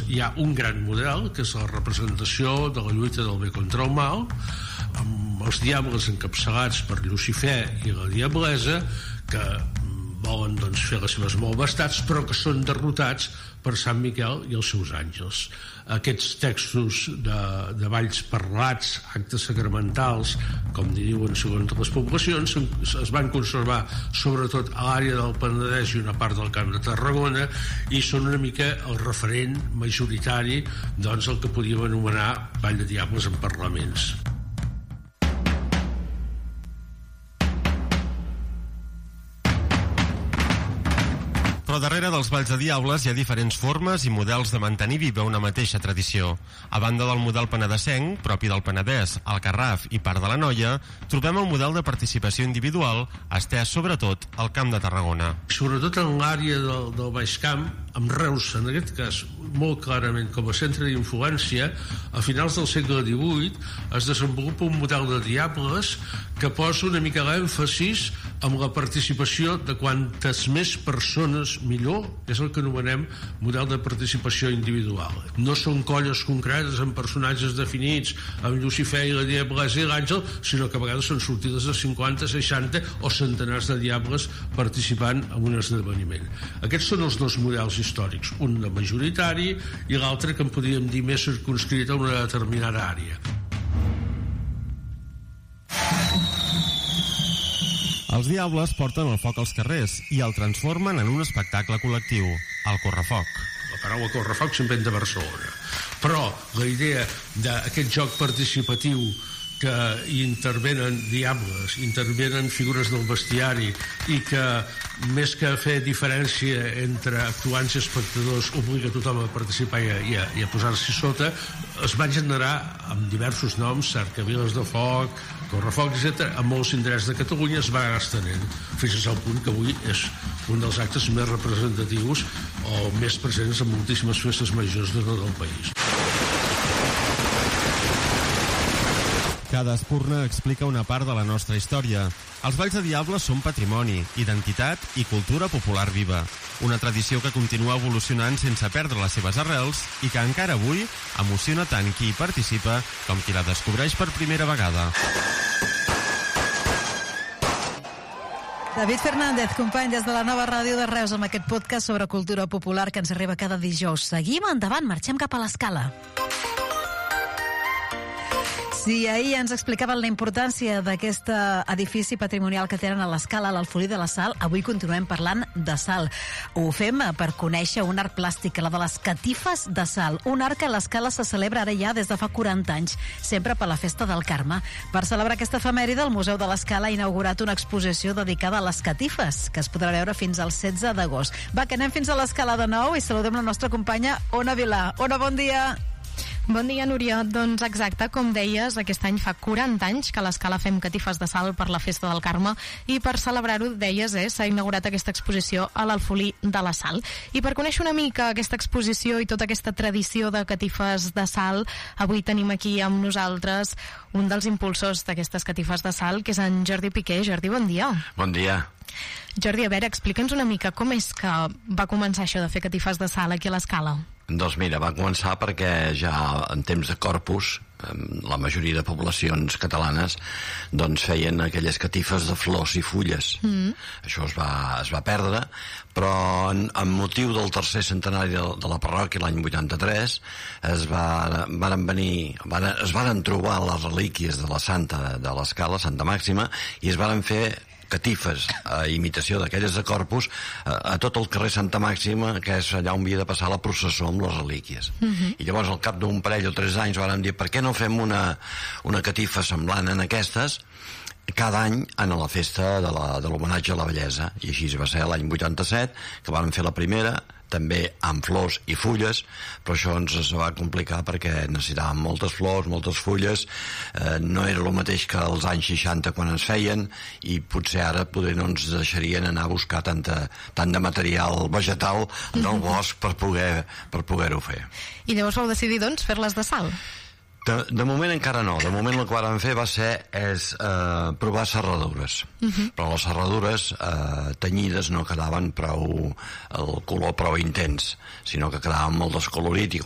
hi ha un gran model, que és la representació de la lluita del bé contra el mal, amb els diables encapçalats per Llucifer i la diablesa, que volen fer les seves malvestats, però que són derrotats per Sant Miquel i els seus àngels. Aquests textos de balls parlats, actes sacramentals, com diuen segons les poblacions, es van conservar sobretot a l'àrea del Penedès i una part del Camp de Tarragona, i són una mica el referent majoritari, doncs, el que podíem anomenar ball de diables en parlaments. Però darrere dels balls de diables hi ha diferents formes i models de mantenir viva una mateixa tradició. A banda del model penedesenc, propi del Penedès, el Garraf i part de l'Anoia, trobem el model de participació individual, estès sobretot al Camp de Tarragona. Sobretot en l'àrea del Baix Camp, amb Reus, en aquest cas, molt clarament com a centre d'influència, a finals del segle XVIII es desenvolupa un model de diables que posa una mica l'èmfasis amb la participació de quantes més persones millor, que és el que anomenem model de participació individual. No són colles concretes amb personatges definits, amb Llucifer i la diablesa i l'àngel, sinó que a vegades són sortides de 50, 60 o centenars de diables participant en un esdeveniment. Aquests són els dos models històrics, un de majoritari i l'altre que en podríem dir més circunscrit a una determinada àrea. Els diables porten el foc als carrers i el transformen en un espectacle col·lectiu, el correfoc. La paraula correfoc sempre ve de Barcelona. Però la idea d'aquest joc participatiu que hi intervenen diables, intervenen figures del bestiari i que, més que fer diferència entre actuants i espectadors, obliga tothom a participar i a posar-s'hi sota, es van generar amb diversos noms, cercaviles de foc, correfoc, etc. A molts indrets de Catalunya es va anar estenent, fins al punt que avui és un dels actes més representatius o més presents en moltíssimes festes majors de tot el país. Cada espurna explica una part de la nostra història. Els balls de diables són patrimoni, identitat i cultura popular viva. Una tradició que continua evolucionant sense perdre les seves arrels i que encara avui emociona tant qui hi participa com qui la descobreix per primera vegada. David Fernández, company des de la Nova Ràdio de Reus, amb aquest podcast sobre cultura popular que ens arriba cada dijous. Seguim endavant, marxem cap a l'Escala. Sí, ahir ens explicaven la importància d'aquest edifici patrimonial que tenen a l'Escala, a l'Alfolí de la Sal. Avui continuem parlant de sal. Ho fem per conèixer un art plàstic, la de les catifes de sal. Un art que a l'Escala se celebra ara ja des de fa 40 anys, sempre per la Festa del Carme. Per celebrar aquesta efemèride, el Museu de l'Escala ha inaugurat una exposició dedicada a les catifes, que es podrà veure fins al 16 d'agost. Va, que anem fins a l'Escala de nou i saludem la nostra companya Ona Vilà. Ona, bon dia! Bon dia, Núria. Doncs exacte, com deies, aquest any fa 40 anys que a l'Escala fem catifes de sal per la Festa del Carme i per celebrar-ho, deies, s'ha inaugurat aquesta exposició a l'Alfolí de la Sal. I per conèixer una mica aquesta exposició i tota aquesta tradició de catifes de sal, avui tenim aquí amb nosaltres un dels impulsors d'aquestes catifes de sal, que és en Jordi Piqué. Jordi, bon dia. Bon dia. Jordi, a veure, explica'ns una mica com és que va començar això de fer catifes de sal aquí a l'Escala. Doncs mira, va començar perquè ja en temps de Corpus, la majoria de poblacions catalanes doncs feien aquelles catifes de flors i fulles. Això es va perdre, però en motiu del tercer centenari de la parròquia l'any 83 es varen trobar les relíquies de la Santa de l'Escala, Santa Màxima, i es varen fer catifes a imitació d'aquelles de Corpus a tot el carrer Santa Màxima, que és allà on havia de passar la processó amb les relíquies. I llavors al cap d'un parell o 3 anys vàrem dir, per què no fem una catifa semblant en aquestes cada any en la festa de l'homenatge a la bellesa? I així va ser l'any 87 que vam fer la primera, també amb flors i fulles, però això ens es va complicar perquè necessitàvem moltes flors, moltes fulles, no era el mateix que als anys 60 quan es feien, i potser ara poder no ens deixarien anar a buscar tant de material vegetal en el bosc per poder-ho fer. I llavors vau decidir, doncs, fer-les de sal? De moment encara no. De moment el que vam fer va ser provar serradures. Però les serradures tenyides no quedaven el color prou intens, sinó que quedaven molt descolorit, i